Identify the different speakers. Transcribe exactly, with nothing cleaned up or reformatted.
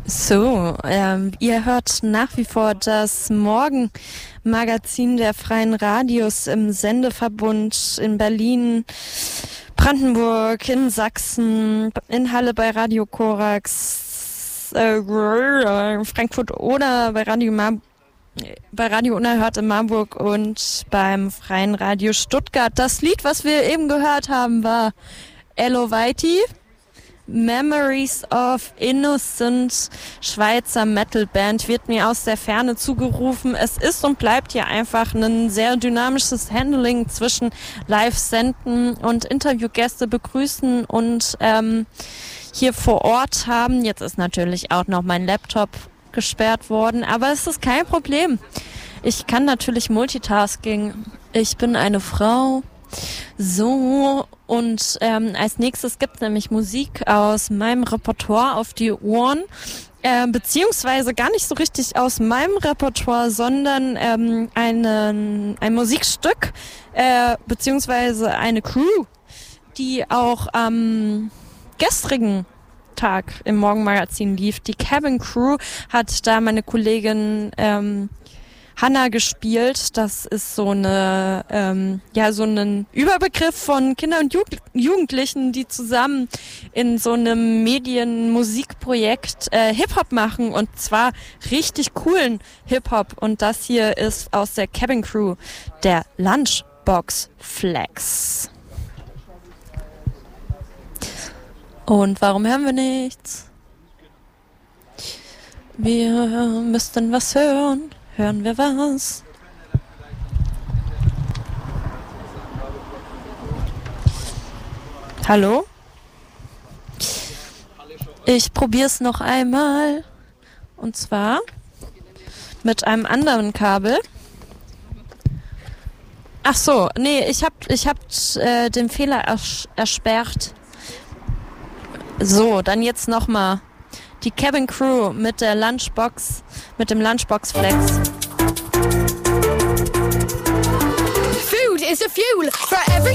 Speaker 1: So, ähm, ihr hört nach wie vor das Morgenmagazin der Freien Radios im Sendeverbund in Berlin, Brandenburg, in Sachsen, in Halle bei Radio Korax, äh, Frankfurt oder bei Radio Mar- bei Radio Unerhört in Marburg und beim Freien Radio Stuttgart. Das Lied, was wir eben gehört haben, war Elovaiti. Memories of Innocent, Schweizer Metalband, wird mir aus der Ferne zugerufen. Es ist und bleibt hier einfach ein sehr dynamisches Handling zwischen Live-Senden und Interviewgäste begrüßen und ähm, hier vor Ort haben. Jetzt ist natürlich auch noch mein Laptop gesperrt worden, aber es ist kein Problem. Ich kann natürlich Multitasking. Ich bin eine Frau. So, und ähm, als nächstes gibt es nämlich Musik aus meinem Repertoire auf die Ohren, äh, beziehungsweise gar nicht so richtig aus meinem Repertoire, sondern ähm, einen, ein Musikstück, äh, beziehungsweise eine Crew, die auch am gestrigen Tag im Morgenmagazin lief. Die Cabin Crew hat da meine Kollegin ähm, Hanna gespielt. Das ist so eine, ähm, ja, so ein Überbegriff von Kindern und Jugend- Jugendlichen, die zusammen in so einem Medienmusikprojekt äh, Hip-Hop machen und zwar richtig coolen Hip-Hop. Und das hier ist aus der Cabin Crew, der Lunchbox Flex. Und warum hören wir nichts? Wir müssten was hören. Hören wir was? Hallo? Ich probiere es noch einmal. Und zwar mit einem anderen Kabel. Ach so, nee, ich hab, ich hab äh, den Fehler ers- ersperrt. So, dann jetzt nochmal. Die Cabin Crew mit der Lunchbox, mit dem Lunchbox Flex.
Speaker 2: Food is a fuel for every